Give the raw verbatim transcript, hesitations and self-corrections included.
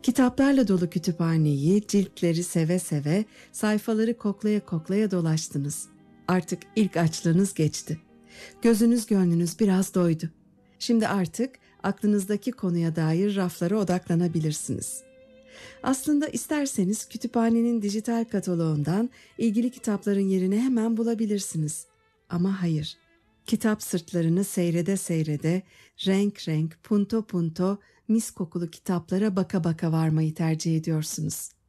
Kitaplarla dolu kütüphaneyi, ciltleri seve seve, sayfaları koklaya koklaya dolaştınız. Artık ilk açlığınız geçti. Gözünüz gönlünüz biraz doydu. Şimdi artık aklınızdaki konuya dair raflara odaklanabilirsiniz. Aslında isterseniz kütüphanenin dijital kataloğundan ilgili kitapların yerini hemen bulabilirsiniz. Ama hayır, kitap sırtlarını seyrede seyrede, renk renk, punto punto, mis kokulu kitaplara baka baka varmayı tercih ediyorsunuz.